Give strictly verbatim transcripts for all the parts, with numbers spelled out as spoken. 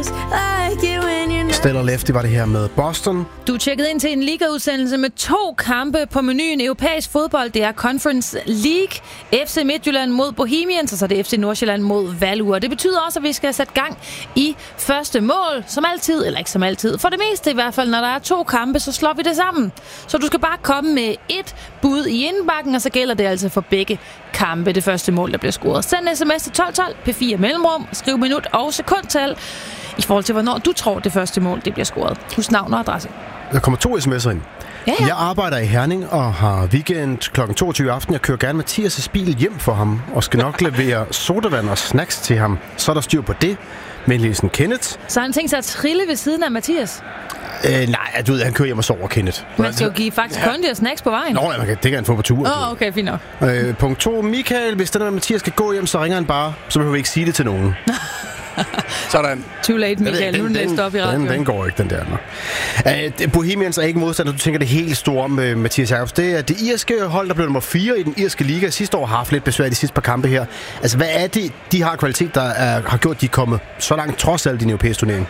Stellar Lefty var det her med Boston. Du er tjekket ind til en ligaudsendelse med to kampe på menuen. Europæisk fodbold, det er Conference League. F C Midtjylland mod Bohemians, og så er det F C Nordsjælland mod Valur. Det betyder også, at vi skal sætte gang i første mål. Som altid, eller ikke som altid. For det meste i hvert fald, når der er to kampe, så slår vi det sammen. Så du skal bare komme med et bud i indbakken, og så gælder det altså for begge kampe. Det første mål, der bliver scoret. Send sms til tolv tolv, P fire mellemrum, skriv minut og sekundtal i forhold til, hvornår du tror, det første mål det bliver scoret. Husk navn og adresse. Der kommer to sms'er ind. Ja, ja. Jeg arbejder i Herning og har weekend klokken toogtyve aften. Jeg kører gerne Mathias' bil hjem for ham og skal nok levere sodavand og snacks til ham. Så er der styr på det. Med Lisen Kenneth. Så har han tænkt sig at trille ved siden af Mathias? Øh, nej, du ved, han kører hjem og sover, Kenneth. Man skal jo give faktisk kondi og snacks på vejen. Nå, man kan, det kan han få på turen. Åh, oh, okay, fint nok. Øh, punkt to. Michael, hvis den der Mathias skal gå hjem, så ringer han bare. Så behøver vi ikke sige det til nogen. Sådan. Too late, Michael. Nu er den læst op i radioen. Den, den går ikke, den der. Uh, Bohemians er ikke modstander. Du tænker det helt store med Mathias Jacobs. Det er det irske hold, der blev nummer fire i den irske liga. Sidste år har haft lidt besvær i de sidste par kampe her. Altså, hvad er det, de har kvalitet, der er, har gjort, de er kommet så langt trods alt i den europæiske turnering?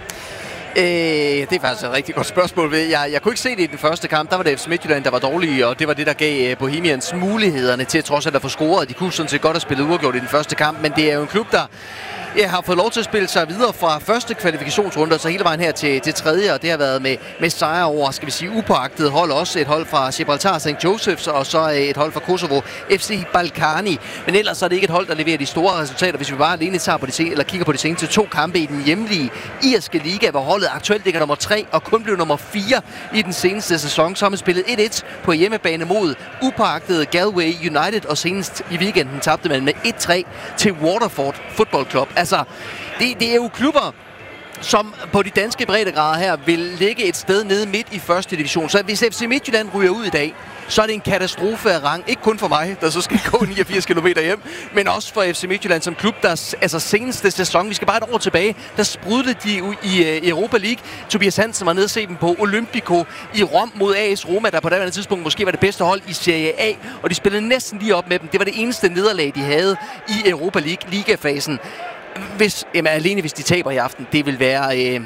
Øh, det er faktisk et rigtig godt spørgsmål. Jeg, jeg kunne ikke se det i den første kamp. Der var det F C Midtjylland, der var dårlige, og det var det, der gav Bohemians mulighederne til trods alt at få scoret. De kunne sådan set godt have spillet uafgjort i den første kamp, men det er jo en klub, der jeg har fået lov til at spille sig videre fra første kvalifikationsrunde, så hele vejen her til, til tredje, og det har været med, med sejre over, skal vi sige, upåagtede hold. Også et hold fra Gibraltar, Saint Joseph's, og så et hold fra Kosovo, F C Balkani. Men ellers er det ikke et hold, der leverer de store resultater, hvis vi bare alene tager på de sen, eller kigger på de seneste to kampe i den hjemlige irske liga, hvor holdet aktuelt ligger nummer tre og kun blev nummer fire i den seneste sæson. Så har man spillet et et på hjemmebane mod upåagtede Galway United, og senest i weekenden tabte man med et tre til Waterford Football Club. Altså, det, det er jo klubber, som på de danske breddegrader her vil ligge et sted nede midt i første division. Så hvis F C Midtjylland ryger ud i dag, så er det en katastrofe af rang. Ikke kun for mig, der så skal gå niogfirs kilometer hjem, men også for F C Midtjylland som klub, der altså seneste sæson, vi skal bare et år tilbage, der sprudlede de i Europa League. Tobias Hansen var nede og se dem på Olympico i Rom mod A S Roma, der på daværende tidspunkt måske var det bedste hold i Serie A, og de spillede næsten lige op med dem. Det var det eneste nederlag, de havde i Europa League ligafasen. Hvis, jamen, alene hvis de taber i aften, det vil være øh,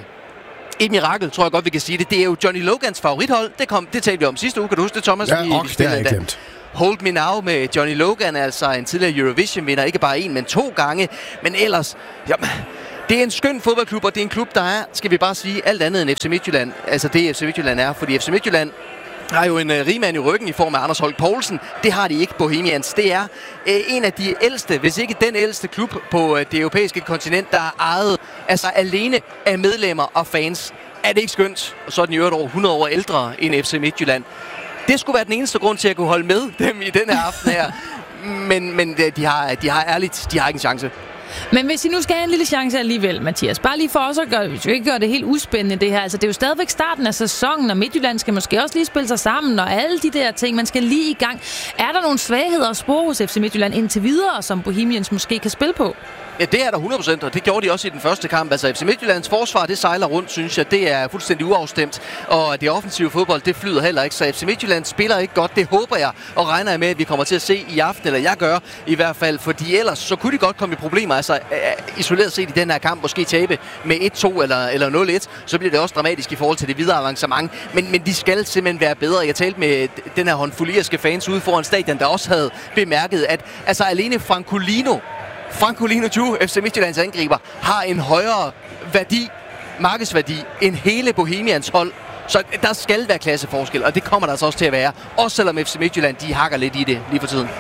et mirakel, tror jeg godt, vi kan sige det. Det er jo Johnny Logans favorithold. Det, kom, det talte vi om sidste uge. Kan du huske det, Thomas? Ja, vi, ok, vi det har jeg glemt. Hold Me Now med Johnny Logan, altså en tidligere Eurovision-vinder. Ikke bare en, men to gange. Men ellers, jamen, det er en skøn fodboldklub, og det er en klub, der er, skal vi bare sige, alt andet end F C Midtjylland. Altså det F C Midtjylland er, fordi F C Midtjylland har jo en uh, rigmand i ryggen i form af Anders Holk Poulsen. Det har de ikke, Bohemians. Det er uh, en af de ældste, hvis ikke den ældste klub på uh, det europæiske kontinent, der er ejet altså alene af medlemmer og fans. Er det ikke skønt? Og så er den i øvrigt over hundrede år ældre end F C Midtjylland. Det skulle være den eneste grund til at kunne holde med dem i den her aften her. Men, men de, har, de har ærligt, de har ikke en chance. Men hvis I nu skal have en lille chance alligevel, Mathias, bare lige for os at gøre, hvis vi ikke gør det helt uspændende det her, altså det er jo stadigvæk starten af sæsonen, og Midtjylland skal måske også lige spille sig sammen, og alle de der ting, man skal lige i gang. Er der nogle svagheder at spore hos F C Midtjylland indtil videre, som Bohemians måske kan spille på? Ja, det er der hundrede procent, og det gjorde de også i den første kamp. Altså F C Midtjyllands forsvar, det sejler rundt, synes jeg. Det er fuldstændig uafstemt, og det offensive fodbold, det flyder heller ikke. Så F C Midtjylland spiller ikke godt, det håber jeg, og regner jeg med, at vi kommer til at se i aften, eller jeg gør i hvert fald, fordi ellers så kunne de godt komme i problemer. Altså uh, isoleret set i den her kamp, måske tabe med et to eller, eller nul et, så bliver det også dramatisk i forhold til det videre avancement. Men, men de skal simpelthen være bedre. Jeg talte med den her håndfuld irske fans ude foran stadion, der også havde bemærket, at altså alene Francolino Francolino Ju, F C Midtjyllands angriber, har en højere værdi, markedsværdi, end hele Bohemians hold. Så der skal være klasseforskel, og det kommer der altså også til at være. Også selvom F C Midtjylland, de hakker lidt i det lige for tiden.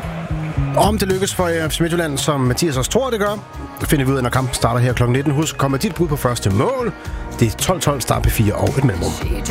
Om det lykkes for F C Midtjylland, som Mathias også tror, det gør, det finder vi ud af, når kampen starter her klokken nitten. Husk at komme med dit bud på første mål. Det er tolv tolv, start P fire og et mellemrum.